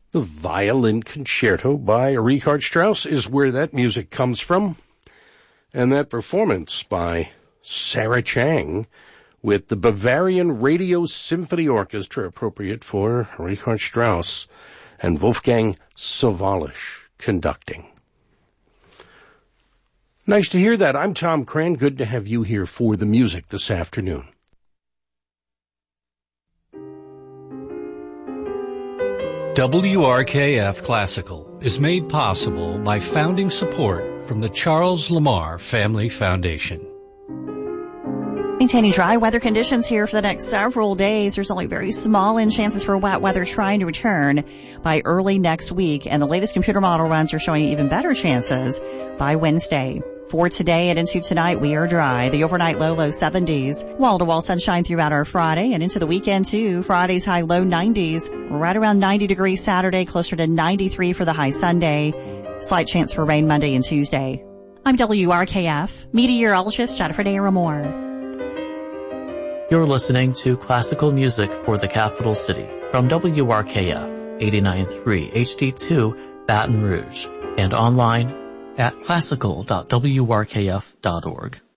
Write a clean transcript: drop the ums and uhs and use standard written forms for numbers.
The Violin Concerto by Richard Strauss is where that music comes from. And that performance by Sarah Chang with the Bavarian Radio Symphony Orchestra, appropriate for Richard Strauss, and Wolfgang Sawallisch conducting. Nice to hear that. I'm Tom Cran. Good to have you here for the music this afternoon. WRKF Classical is made possible by founding support from the Charles Lamar Family Foundation. Maintaining dry weather conditions here for the next several days. There's only very small chances for wet weather trying to return by early next week, and the latest computer model runs are showing even better chances by Wednesday. For today and into tonight, we are dry. The overnight low 70s. Wall-to-wall sunshine throughout our Friday and into the weekend, too. Friday's high low 90s. Right around 90 degrees Saturday, closer to 93 for the high Sunday. Slight chance for rain Monday and Tuesday. I'm WRKF meteorologist Jennifer Daramore. You're listening to classical music for the capital city from WRKF 89.3 HD2 Baton Rouge and online at classical.wrkf.org.